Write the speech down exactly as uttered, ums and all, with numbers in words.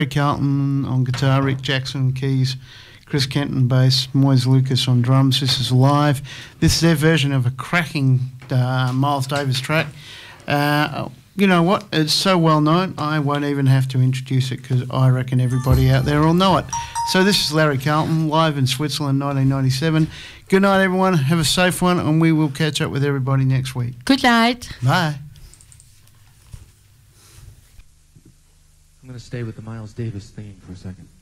Carlton on guitar, Rick Jackson keys, Chris Kenton bass, Moise Lucas on drums. This is live. This is their version of a cracking uh, Miles Davis track. Uh, you know what? It's so well known, I won't even have to introduce it because I reckon everybody out there will know it. So this is Larry Carlton, live in Switzerland, nineteen ninety-seven. Good night, everyone. Have a safe one, and we will catch up with everybody next week. Good night. Bye. I'm going to stay with the Miles Davis theme for a second.